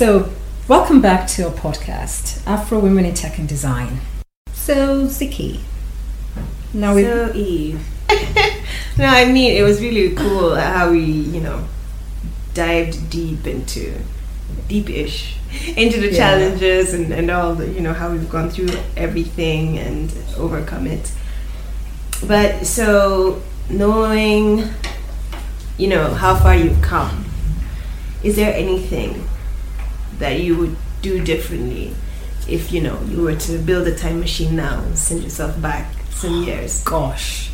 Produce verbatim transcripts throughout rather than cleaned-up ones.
So, welcome back to our podcast, Afro Women in Tech and Design. So, Ziki. Now we. So, Eve. No, I mean, it was really cool how we, you know, dived deep into, deep-ish, into the yeah. challenges and, and all the, you know, how we've gone through everything and overcome it. But so, knowing, you know, how far you've come, is there anything that you would do differently if, you know, you were to build a time machine now and send yourself back some years? Gosh.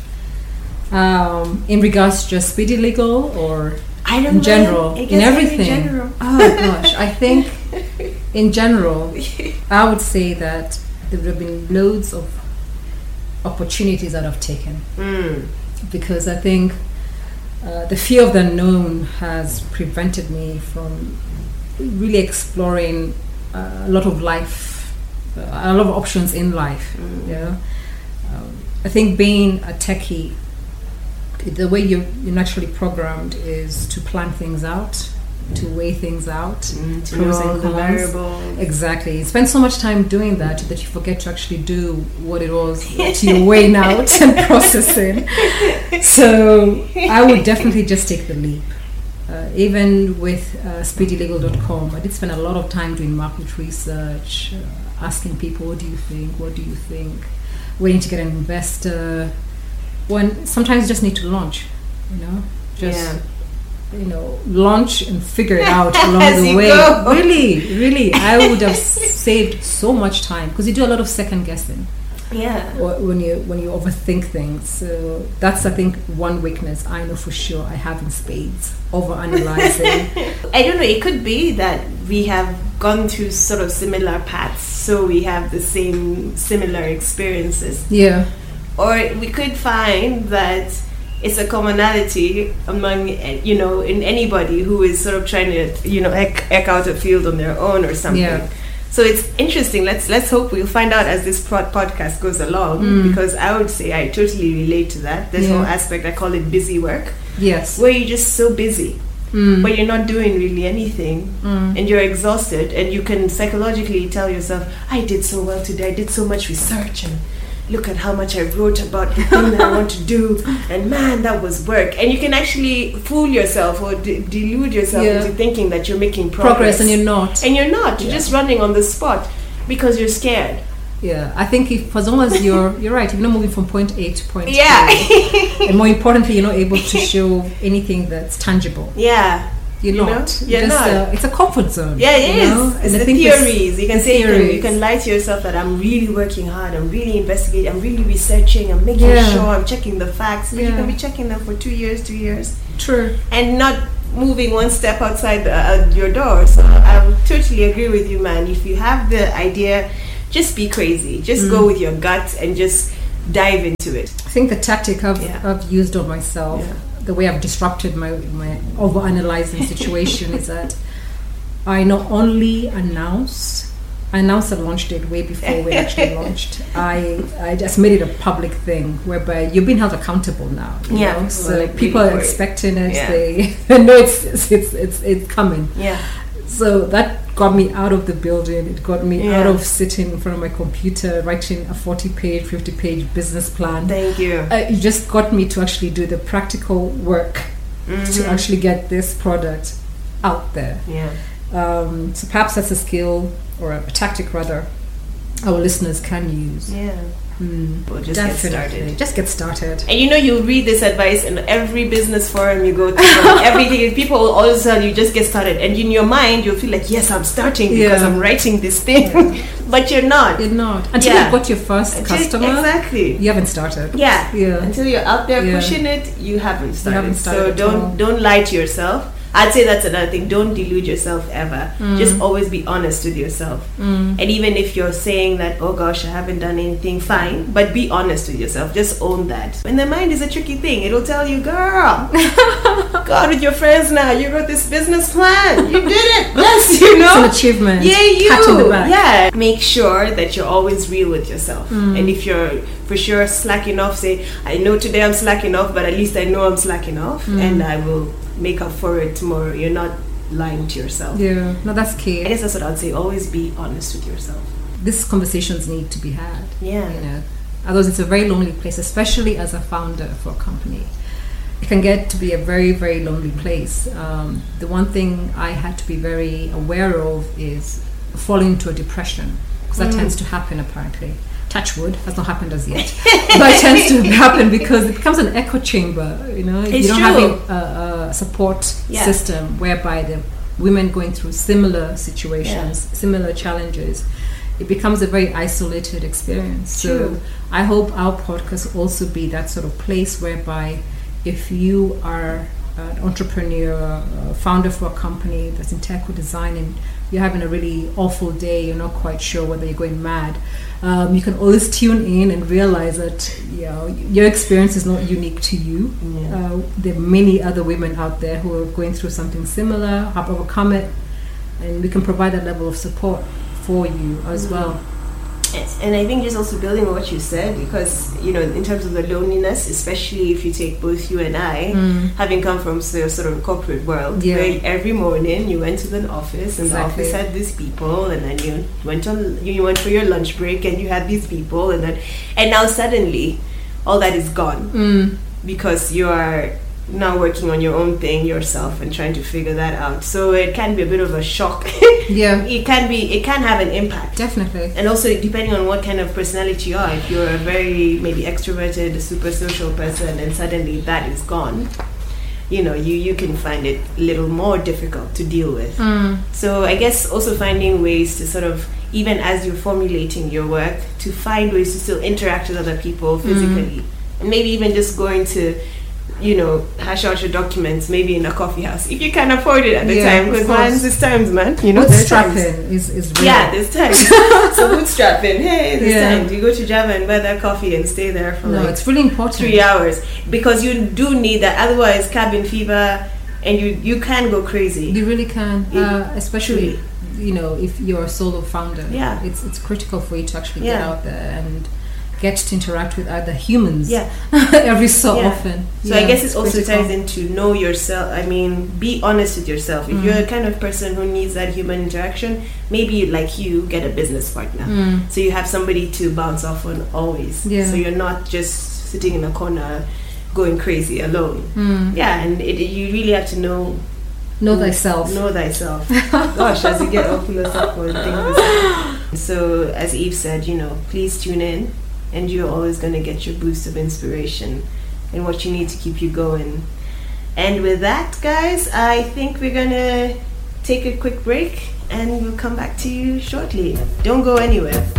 Um, in regards to just Speedy Legal or I don't in general? know. In everything? In general. Oh gosh. I think in general, I would say that there would have been loads of opportunities that I've taken. Mm. Because I think uh, the fear of the unknown has prevented me from really exploring uh, a lot of life, uh, a lot of options in life. Mm. Yeah, um, I think being a techie, the way you're, you're naturally programmed is to plan things out, to weigh things out, mm, to pros know and the cons. variables. Exactly. You spend so much time doing that that you forget to actually do what it was that you're weighing out and processing. So I would definitely just take the leap. Uh, even with uh, speedy legal dot com, I did spend a lot of time doing market research, uh, asking people, what do you think, what do you think, waiting to get an investor. When sometimes you just need to launch, you know, just, yeah. you know, launch and figure it out along As the you way. go. Really, really, I would have saved so much time because you do a lot of second guessing. Yeah. Or when you when you overthink things. So that's, I think, one weakness I know for sure I have in spades, overanalyzing. I don't know, it could be that we have gone through sort of similar paths, so we have the same similar experiences. Yeah. Or we could find that it's a commonality among, you know, in anybody who is sort of trying to, you know, eke, eke out a field on their own or something. Yeah. So it's interesting. Let's let's hope we'll find out as this pod- podcast goes along, Mm. because I would say I totally relate to that. This Yeah. whole aspect, I call it busy work, Yes. where you're just so busy, Mm. but you're not doing really anything, Mm. and you're exhausted, and you can psychologically tell yourself, I did so well today, I did so much research, and look at how much I wrote about the thing that I want to do, and man, that was work. And you can actually fool yourself or de- delude yourself Yeah. into thinking that you're making progress. Progress, and you're not. And you're not. You're Yeah. just running on the spot because you're scared. Yeah, I think if as long as you're you're right, if you're not moving from point A to point Yeah. B, and more importantly, you're not able to show anything that's tangible. Yeah. You're You not. know? You're just, not. Uh, it's a comfort zone. Yeah, it you is. know? It's And I the think this- theories. You can the say you can, you theories. can lie to yourself that I'm really working hard, I'm really investigating, I'm really researching, I'm making Yeah. sure I'm checking the facts. But you Yeah. can be checking them for two years, two years. True. And not moving one step outside the, uh, your door. So I would totally agree with you, man. If you have the idea, just be crazy. Just Mm. go with your gut and just dive into it. I think the tactic I've, Yeah. I've used on myself, Yeah. the way I've disrupted my, my over-analyzing situation is that I not only announce, I announced the launch date way before we actually launched. I I just made it a public thing whereby you're being held accountable now. You Yeah. know? So Well, like, people really are for it. expecting it. Yeah. They, they know it's, it's it's it's it's coming. Yeah. So that got me out of the building. It got me Yeah. out of sitting in front of my computer writing a forty-page, fifty-page business plan. Thank you. Uh, it just got me to actually do the practical work to Mhm. actually get this product out there. Yeah. Um, so perhaps that's a skill or a, a tactic rather our listeners can use. Yeah. Mm, Well, just get definitely. started. Just get started. And you know, you read this advice in every business forum you go to. Everything, people will always tell you, just get started. And in your mind, you'll feel like, yes, I'm starting because Yeah. I'm writing this thing. But you're not. You're not. Until Yeah. you've got your first Just- customer, Exactly. you haven't started. Yeah. Yeah. Until you're out there Yeah. pushing it, you haven't started. haven't started so at don't all. don't lie to yourself. I'd say that's another thing. Don't delude yourself ever. Mm. Just always be honest with yourself. Mm. And even if you're saying that, oh gosh, I haven't done anything, fine. But be honest with yourself. Just own that. And the mind is a tricky thing. It'll tell you, girl, go out with your friends now. You wrote this business plan. You did it. Yes, you know. It's an achievement. Yeah, you. Pat on the back. Yeah. Make sure that you're always real with yourself. Mm. And if you're for sure slacking off, say, I know today I'm slacking off, but at least I know I'm slacking off, Mm. and I will make up for it tomorrow. You're not lying to yourself. Yeah, no, that's key. I guess that's what I'd say. Always be honest with yourself. These conversations need to be had. Yeah. You know, otherwise it's a very lonely place, especially as a founder for a company. It can get to be a very, very lonely place. Um, the one thing I had to be very aware of is falling into a depression, because that mm. tends to happen apparently. Touch wood, has not happened as yet, but it tends to happen because it becomes an echo chamber. You know, it's you don't true. have a, a support yeah. system whereby the women going through similar situations, yeah. similar challenges, it becomes a very isolated experience. True. So I hope our podcast also be that sort of place whereby if you are an entrepreneur, a founder for a company that's in tech or design, and you're having a really awful day, you're not quite sure whether you're going mad, um, you can always tune in and realize that, you know, your experience is not unique to you. Yeah. Uh, there are many other women out there who are going through something similar, have overcome it, and we can provide that level of support for you as mm-hmm. well. Yes, and I think just also building on what you said, because, you know, in terms of the loneliness, especially if you take both you and I, mm. having come from so, sort of corporate world, yeah. where every morning you went to an office and exactly. the office had these people, and then you went on, you went for your lunch break and you had these people, and then, and now suddenly all that is gone mm. because you are now working on your own thing yourself and trying to figure that out. So it can be a bit of a shock. Yeah, it can be. It can have an impact. Definitely. And also depending on what kind of personality you are. If you're a very maybe extroverted, a super social person, and suddenly that is gone, you know, you you can find it a little more difficult to deal with. Mm. So I guess also finding ways to sort of, even as you're formulating your work, to find ways to still interact with other people physically, mm. and maybe even just going to, you know, hash out your documents maybe in a coffee house if you can afford it at the yeah, time, because man, there's times, man, you know, bootstrapping is, is real. Yeah, there's times. So bootstrapping, hey, there's yeah. times you go to Java and buy that coffee and stay there for no, like it's really important. three hours because you do need that. Otherwise, cabin fever, and you you can go crazy. You really can, uh, especially you know if you're a solo founder. Yeah, it's it's critical for you to actually yeah. get out there and get to interact with other humans yeah. every so yeah. often. So yeah, I guess it also critical. ties into know yourself. I mean, be honest with yourself. If mm. you're the kind of person who needs that human interaction, maybe like you, get a business partner. Mm. So you have somebody to bounce off on always. Yeah. So you're not just sitting in a corner going crazy alone. Mm. Yeah, and it, you really have to know Know thyself. Know thyself. Gosh, as you get all philosophical and things. So as Eve said, you know, please tune in, and you're always going to get your boost of inspiration and what you need to keep you going. And with that, guys, I think we're going to take a quick break and we'll come back to you shortly. Don't go anywhere.